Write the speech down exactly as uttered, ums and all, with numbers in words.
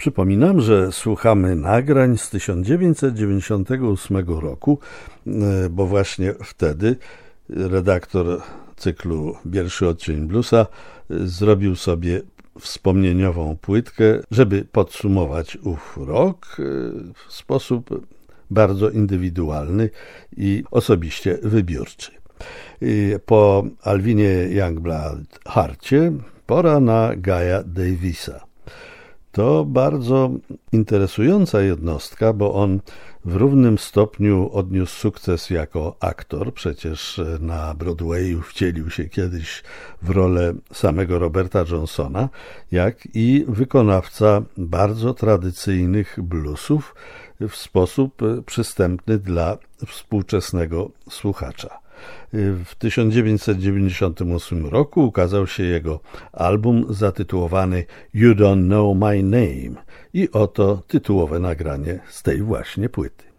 Przypominam, że słuchamy nagrań z tysiąc dziewięćset dziewięćdziesiątego ósmego roku, bo właśnie wtedy redaktor cyklu Pierwszy odcień bluesa zrobił sobie wspomnieniową płytkę, żeby podsumować ów rok w sposób bardzo indywidualny i osobiście wybiórczy. Po Alvinie Youngblood Harcie pora na Guy'a Davisa. To bardzo interesująca jednostka, bo on w równym stopniu odniósł sukces jako aktor. Przecież na Broadwayu wcielił się kiedyś w rolę samego Roberta Johnsona, jak i wykonawca bardzo tradycyjnych bluesów w sposób przystępny dla współczesnego słuchacza. W tysiąc dziewięćset dziewięćdziesiątym ósmym roku ukazał się jego album zatytułowany You Don't Know My Name i oto tytułowe nagranie z tej właśnie płyty.